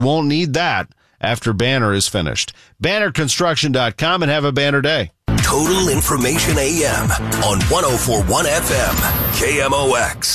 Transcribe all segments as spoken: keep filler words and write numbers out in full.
won't need that after Banner is finished. banner construction dot com, and have a banner day. Total Information A M on one oh four point one F M, K M O X.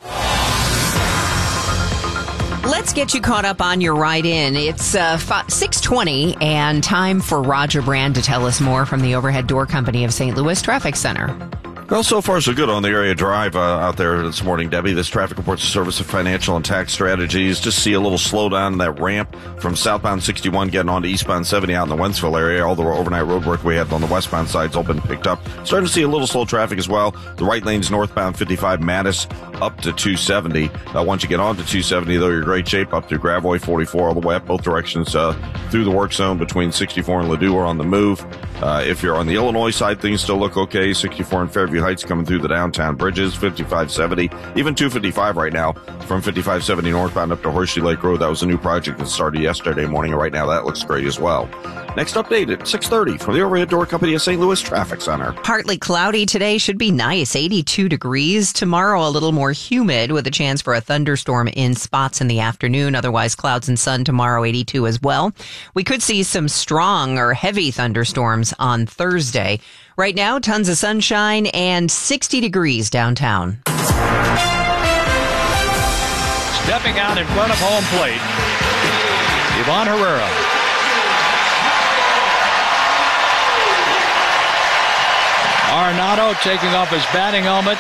Let's get you caught up on your ride in. It's uh, six twenty and time for Roger Brand to tell us more from the Overhead Door Company of Saint Louis Traffic Center. Well, so far so good on the area drive uh, out there this morning, Debbie. This traffic reports the Service of Financial and Tax Strategies. Just see a little slowdown in that ramp from southbound sixty-one getting onto eastbound seventy out in the Wentzville area. All the overnight road work we had on the westbound side's all been picked up. Starting to see a little slow traffic as well. The right lane's northbound fifty-five Mattis up to two seventy. Uh, once you get on to two seventy, though, you're in great shape up to Gravois forty-four all the way up both directions uh, through the work zone between sixty-four and Ladue are on the move. Uh, if you're on the Illinois side, things still look okay. sixty-four and Fairview Heights coming through the downtown bridges, fifty-five seventy, even two fifty-five right now from fifty-five seventy northbound up to Horseshoe Lake Road. That was a new project that started yesterday morning, and right now that looks great as well. Next update at six thirty from the Overhead Door Company of Saint Louis Traffic Center. Partly cloudy today, should be nice, eighty-two degrees. Tomorrow a little more humid with a chance for a thunderstorm in spots in the afternoon. Otherwise clouds and sun tomorrow, eighty-two as well. We could see some strong or heavy thunderstorms on Thursday. Right now, tons of sunshine and sixty degrees downtown. Stepping out in front of home plate, Ivan Herrera. Arenado taking off his batting helmet,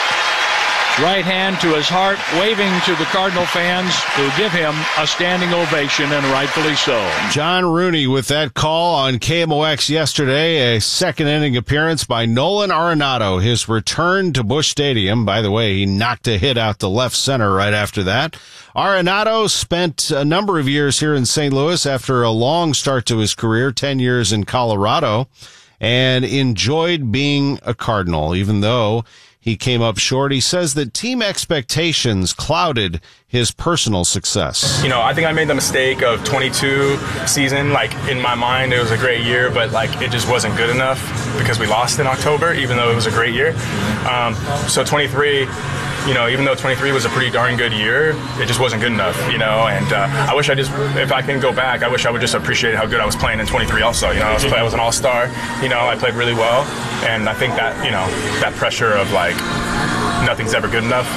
right hand to his heart, waving to the Cardinal fans who give him a standing ovation, and rightfully so. John Rooney with that call on K M O X yesterday, a second inning appearance by Nolan Arenado. His return to Busch Stadium. By the way, he knocked a hit out to left center right after that. Arenado spent a number of years here in Saint Louis after a long start to his career, ten years in Colorado, and enjoyed being a Cardinal, even though he came up short. He says that team expectations clouded his personal success. You know, I think I made the mistake of twenty-two season. Like, in my mind, it was a great year, but, like, it just wasn't good enough because we lost in October, even though it was a great year. Um, so twenty-three, you know, even though twenty-three was a pretty darn good year, it just wasn't good enough, you know, and uh, I wish I just, if I can go back, I wish I would just appreciate how good I was playing in twenty-three also. You know, I was, I was an all-star, you know, I played really well, and I think that, you know, that pressure of, like, nothing's ever good enough,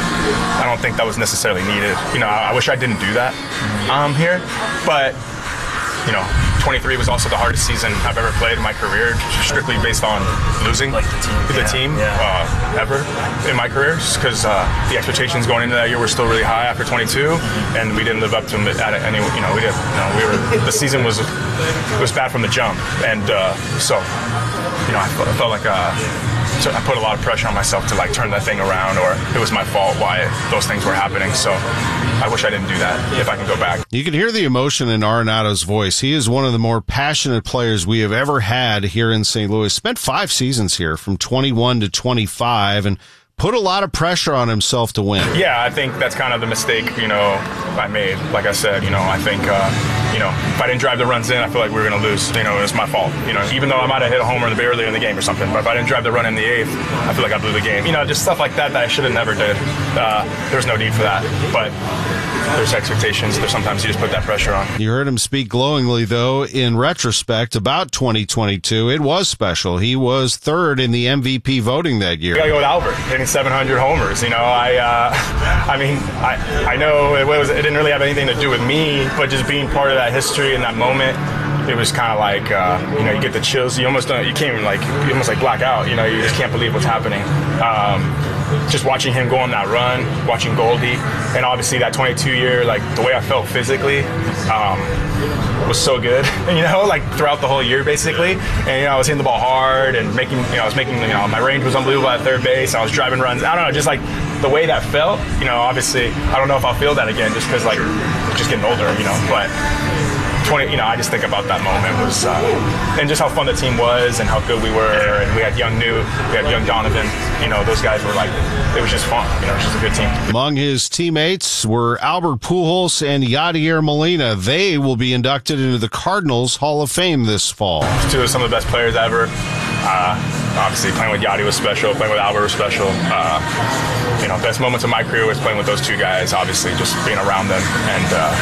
I don't think that was necessarily needed. You know, I, I wish I didn't do that um, here, but, you know, twenty-three was also the hardest season I've ever played in my career, strictly based on losing like the team, the yeah, team yeah. Uh, ever in my career, because uh, the expectations going into that year were still really high after twenty-two, and we didn't live up to them at any. You know, we didn't. You know, we were. The season was was bad from the jump, and uh, so, you know, I felt, I felt like. Uh, So I put a lot of pressure on myself to, like, turn that thing around, or it was my fault why those things were happening. So I wish I didn't do that if I can go back. You can hear the emotion in Arenado's voice. He is one of the more passionate players we have ever had here in Saint Louis. Spent five seasons here from twenty-one to twenty-five and put a lot of pressure on himself to win. Yeah, I think that's kind of the mistake, you know, I made. Like I said, you know, I think, uh, you know, if I didn't drive the runs in, I feel like we were going to lose. You know, it was my fault. You know, even though I might have hit a homer in the earlier in the game or something, but if I didn't drive the run in the eighth, I feel like I blew the game. You know, just stuff like that that I should have never did. Uh, there was no need for that. But there's expectations. There's sometimes you just put that pressure on. You heard him speak glowingly, though, in retrospect about twenty twenty-two. It was special. He was third in the M V P voting that year. You got to go with Albert, hitting seven hundred homers. You know, I, uh, I mean, I, I know it was. It didn't really have anything to do with me, but just being part of that history in that moment, it was kind of like, uh, you know, you get the chills. You almost don't. You can't even, like, you almost like black out. You know, you just can't believe what's happening. Um, just watching him go on that run, watching Goldie, and obviously that twenty-two year, like, the way I felt physically um, was so good, you know, like, throughout the whole year, basically. And, you know, I was hitting the ball hard and making, you know, I was making, you know, my range was unbelievable at third base. I was driving runs. I don't know, just, like, the way that felt, you know, obviously, I don't know if I'll feel that again just because, like, just getting older, you know, but twenty, you know, I just think about that moment was, uh, and just how fun the team was and how good we were, and we had young New, we had young Donovan, you know, those guys were like, it was just fun, you know, it was just a good team. Among his teammates were Albert Pujols and Yadier Molina. They will be inducted into the Cardinals Hall of Fame this fall. Two of some of the best players ever. Uh, obviously, playing with Yadi was special, playing with Albert was special. Uh, you know, best moments of my career was playing with those two guys, obviously, just being around them, and uh,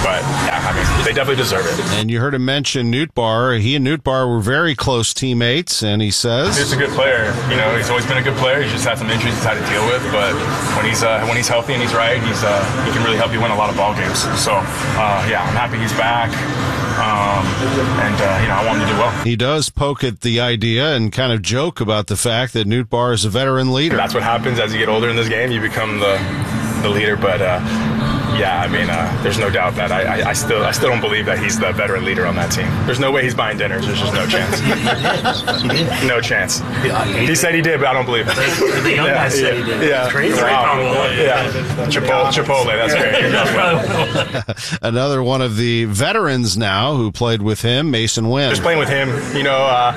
But yeah, I mean, they definitely deserve it. And you heard him mention Nootbaar. He and Nootbaar were very close teammates, and he says he's a good player. You know, he's always been a good player. He's just had some injuries he's had to deal with. But when he's uh, when he's healthy and he's right, he's uh, he can really help you win a lot of ball games. So uh, yeah, I'm happy he's back. Um, and, uh, you know, I want him to do well. He does poke at the idea and kind of joke about the fact that Nootbaar is a veteran leader. That's what happens as you get older in this game. You become the the leader. But, uh, yeah, I mean, uh, there's no doubt that I, I, I still I still don't believe that he's the veteran leader on that team. There's no way he's buying dinners. There's just no chance. No chance. He said he did, but I don't believe it. The young yeah, guy said yeah, he did. Yeah. That's crazy. Wow. Yeah. Chipotle, Chipotle, that's great. Another one of the veterans now who played with him, Mason Wynn. Just playing with him, you know, uh,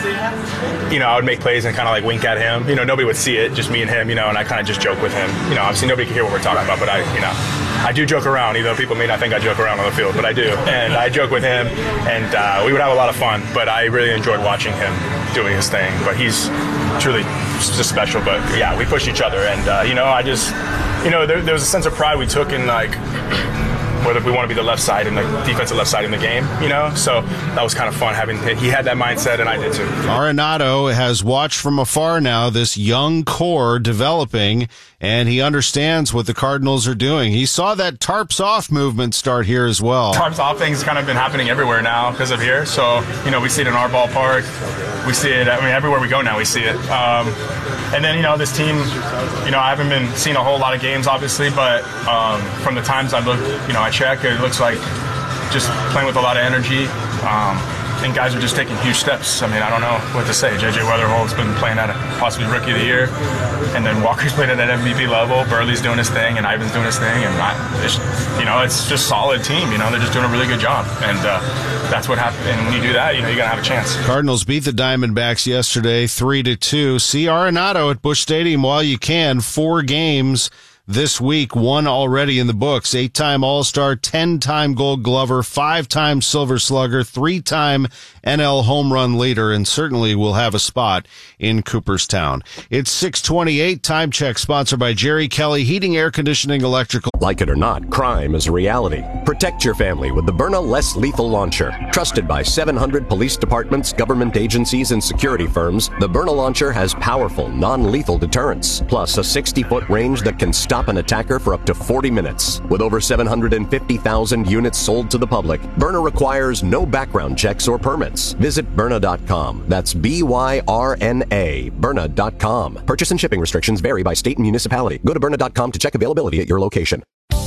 you know, I would make plays and kind of like wink at him. You know, nobody would see it, just me and him, you know, and I kind of just joke with him. You know, obviously nobody can hear what we're talking about, but I, you know, I do joke around, even though people may not think I joke around on the field, but I do. And I joke with him, and uh, we would have a lot of fun, but I really enjoyed watching him doing his thing. But he's truly just special. But yeah, we push each other, and, uh, you know, I just, you know, there, there was a sense of pride we took in, like, whether we want to be the left side and the defensive left side in the game, you know? So that was kind of fun having, he had that mindset and I did too. Arenado has watched from afar now this young core developing, and he understands what the Cardinals are doing. He saw that tarps off movement start here as well. Tarps off things kind of been happening everywhere now because of here. So, you know, we see it in our ballpark. We see it, I mean, everywhere we go now we see it. Um, and then, you know, this team, you know, I haven't been seeing a whole lot of games, obviously, but um, from the times I look, you know, I check, it looks like just playing with a lot of energy. Um, and guys are just taking huge steps. I mean, I don't know what to say. J J Weatherhold's been playing at a possibly Rookie of the Year, and then Walker's playing at an M V P level. Burley's doing his thing, and Ivan's doing his thing, and I, it's, you know, it's just solid team. You know, they're just doing a really good job, and uh, that's what happens. And when you do that, you know, you're gonna have a chance. Cardinals beat the Diamondbacks yesterday, three to two. See Arenado at Busch Stadium while you can. Four games this week, one already in the books. Eight-time All-Star, ten-time Gold Glover, five-time Silver Slugger, three-time N L home run leader, and certainly will have a spot in Cooperstown. It's six twenty-eight. Time Check, sponsored by Jerry Kelly Heating, Air Conditioning, Electrical. Like it or not, crime is a reality. Protect your family with the Byrna Less Lethal Launcher. Trusted by seven hundred police departments, government agencies, and security firms, the Byrna Launcher has powerful, non-lethal deterrence, plus a sixty-foot range that can stop an attacker for up to forty minutes. With over seven hundred fifty thousand units sold to the public, Byrna requires no background checks or permits. Visit Byrna dot com. That's B Y R N A, Byrna dot com. Purchase and shipping restrictions vary by state and municipality. Go to Byrna dot com to check availability at your location.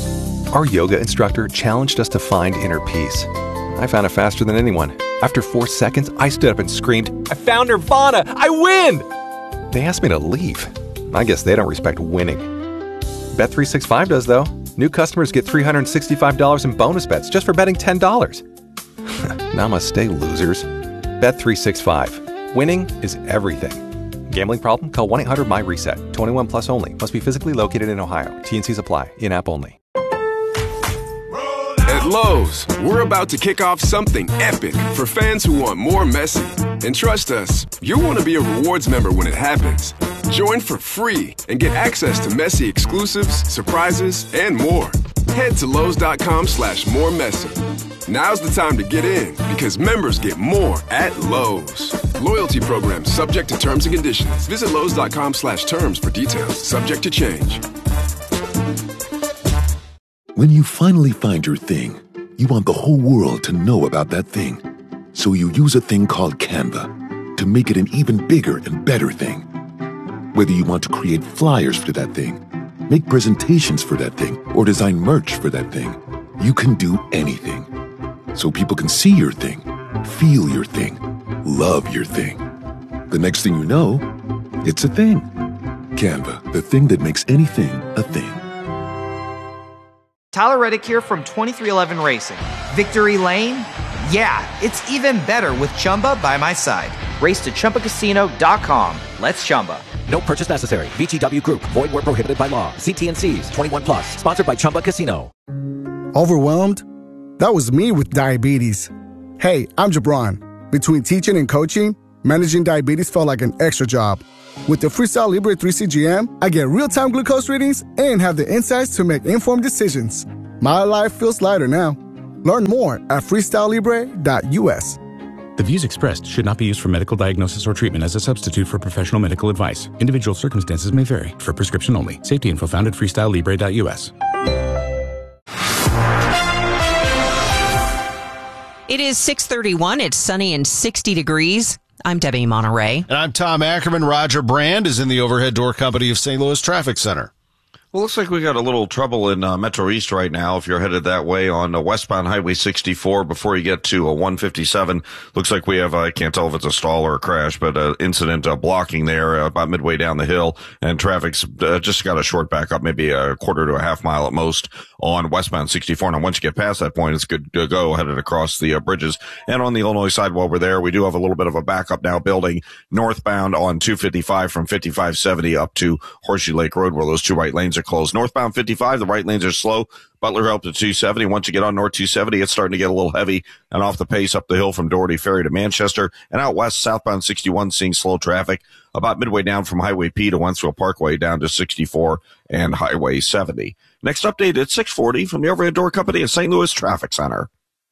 Our yoga instructor challenged us to find inner peace. I found it faster than anyone. After four seconds, I stood up and screamed, "I found Nirvana! I win!" They asked me to leave. I guess they don't respect winning. Bet three sixty-five does, though. New customers get three hundred sixty-five dollars in bonus bets just for betting ten dollars. Namaste, losers. Bet three sixty-five. Winning is everything. Gambling problem? Call one eight hundred my reset. twenty-one plus only. Must be physically located in Ohio. T and Cs apply. In-app only. At Lowe's, we're about to kick off something epic for fans who want more Messi. And trust us, you'll want to be a rewards member when it happens. Join for free and get access to Messi exclusives, surprises, and more. Head to Lowe's dot com slash more Messi. Now's the time to get in because members get more at Lowe's. Loyalty program subject to terms and conditions. Visit Lowe's dot com slash terms for details. Subject to change. When you finally find your thing, you want the whole world to know about that thing. So you use a thing called Canva to make it an even bigger and better thing. Whether you want to create flyers for that thing, make presentations for that thing, or design merch for that thing, you can do anything. So people can see your thing, feel your thing, love your thing. The next thing you know, it's a thing. Canva, the thing that makes anything a thing. Tyler Reddick here from twenty-three eleven Racing. Victory Lane? Yeah, it's even better with Chumba by my side. Race to Chumba Casino dot com. Let's Chumba. No purchase necessary. V G W Group. Void where prohibited by law. See T and C's. twenty-one plus. Sponsored by Chumba Casino. Overwhelmed? That was me with diabetes. Hey, I'm Jabron. Between teaching and coaching, managing diabetes felt like an extra job. With the Freestyle Libre three C G M, I get real-time glucose readings and have the insights to make informed decisions. My life feels lighter now. Learn more at freestyle libre dot u s. The views expressed should not be used for medical diagnosis or treatment as a substitute for professional medical advice. Individual circumstances may vary. For prescription only. Safety info found at freestyle libre dot u s. It is six thirty-one. It's sunny and sixty degrees. I'm Debbie Monterey. And I'm Tom Ackerman. Roger Brand is in the overhead door company of Saint Louis Traffic Center. Well, looks like we got a little trouble in uh, Metro East right now. If you're headed that way on uh, westbound Highway sixty-four, before you get to uh, one fifty-seven, looks like we have, uh, I can't tell if it's a stall or a crash, but uh, incident uh, blocking there uh, about midway down the hill, and traffic's uh, just got a short backup, maybe a quarter to a half mile at most on westbound sixty-four. Now, once you get past that point, it's good to go headed across the uh, bridges. And on the Illinois side, while we're there, we do have a little bit of a backup now building northbound on two fifty-five from fifty-five seventy up to Horseshoe Lake Road, where those two right lanes are closed. Northbound fifty-five, the right lanes are slow. Butler Hill up to two seventy. Once you get on North two seventy, it's starting to get a little heavy and off the pace up the hill from Doherty Ferry to Manchester. And out west, southbound sixty-one, seeing slow traffic about midway down from Highway P to Wentzville Parkway down to sixty-four and Highway seventy. Next update at six forty from the overhead door company at Saint Louis Traffic Center.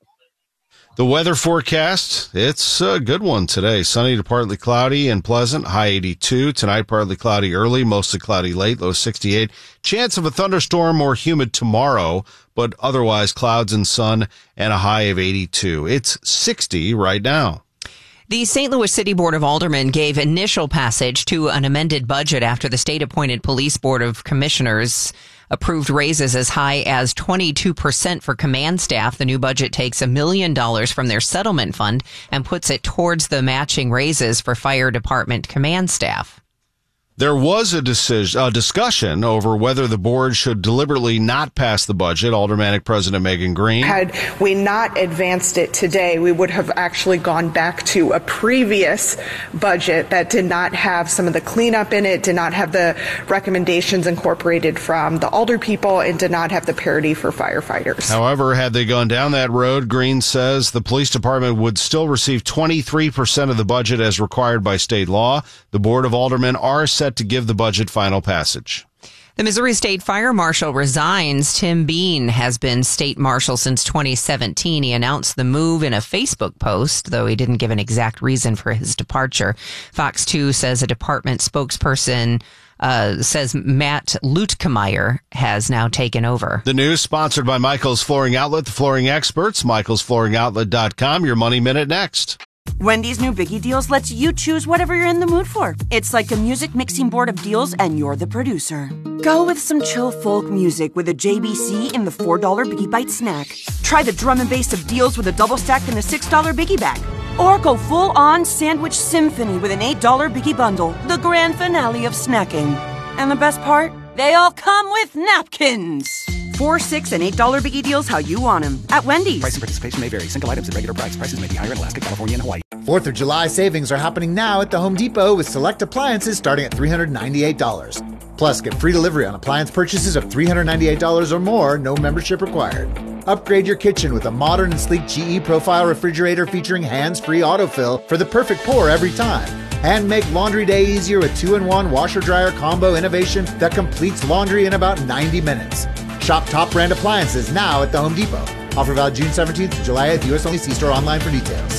The weather forecast, it's a good one today. Sunny to partly cloudy and pleasant, high eighty-two. Tonight, partly cloudy early, mostly cloudy late, low sixty-eight. Chance of a thunderstorm, more humid tomorrow, but otherwise clouds and sun and a high of eighty-two. It's sixty right now. The Saint Louis City Board of Aldermen gave initial passage to an amended budget after the state-appointed Police Board of Commissioners approved raises as high as twenty-two percent for command staff. The new budget takes a million dollars from their settlement fund and puts it towards the matching raises for fire department command staff. There was a decision, a discussion over whether the board should deliberately not pass the budget. Aldermanic President Megan Green. Had we not advanced it today, we would have actually gone back to a previous budget that did not have some of the cleanup in it, did not have the recommendations incorporated from the alder people, and did not have the parity for firefighters. However, had they gone down that road, Green says the police department would still receive twenty-three percent of the budget as required by state law. The Board of Aldermen are set to give the budget final passage. The Missouri State Fire Marshal resigns. Tim Bean has been state marshal since twenty seventeen. He announced the move in a Facebook post, though he didn't give an exact reason for his departure. Fox two says a department spokesperson uh, says Matt Luetkemeyer has now taken over. The news sponsored by Michael's Flooring Outlet, the flooring experts, michaels flooring outlet dot com. Your Money Minute next. Wendy's new Biggie Deals lets you choose whatever you're in the mood for. It's like a music mixing board of deals, and you're the producer. Go with some chill folk music with a J B C in the four dollar Biggie Bite snack. Try the drum and bass of deals with a double stack in the six dollar Biggie Bag. Or go full-on sandwich symphony with an eight dollar Biggie Bundle, the grand finale of snacking. And the best part? They all come with napkins. Four, six, and eight dollar Biggie Deals how you want them at Wendy's. Price and participation may vary. Single items at regular price. Prices may be higher in Alaska, California, and Hawaii. Fourth of July savings are happening now at the Home Depot with select appliances starting at three hundred ninety-eight dollars. Plus, get free delivery on appliance purchases of three hundred ninety-eight dollars or more, no membership required. Upgrade your kitchen with a modern and sleek G E Profile refrigerator featuring hands-free autofill for the perfect pour every time. And make laundry day easier with two in one washer-dryer combo innovation that completes laundry in about ninety minutes. Shop top brand appliances now at the Home Depot. Offer valid June seventeenth to July eighth. U S only. See store online for details.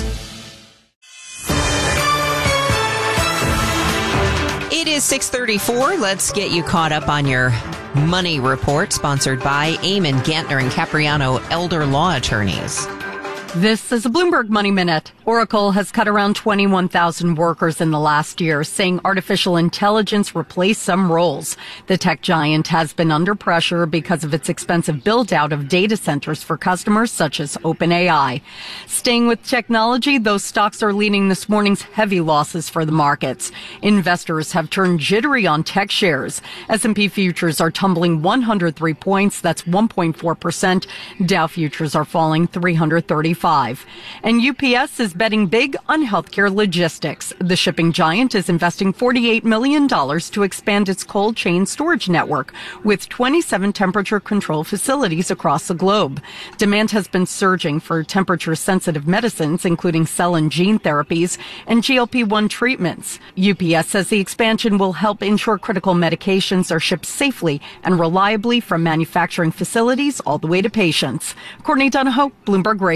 It is six thirty-four. Let's get you caught up on your money report, sponsored by Eamon Gantner and Capriano Elder Law Attorneys. This is a Bloomberg Money Minute. Oracle has cut around twenty-one thousand workers in the last year, saying artificial intelligence replaced some roles. The tech giant has been under pressure because of its expensive build-out of data centers for customers such as OpenAI. Staying with technology, those stocks are leading this morning's heavy losses for the markets. Investors have turned jittery on tech shares. S and P futures are tumbling one hundred three points. That's one point four percent. Dow futures are falling three hundred thirty. twenty-five. And U P S is betting big on healthcare logistics. The shipping giant is investing forty-eight million dollars to expand its cold chain storage network with twenty-seven temperature control facilities across the globe. Demand has been surging for temperature-sensitive medicines, including cell and gene therapies and G L P one treatments. U P S says the expansion will help ensure critical medications are shipped safely and reliably from manufacturing facilities all the way to patients. Courtney Donahoe, Bloomberg Radio.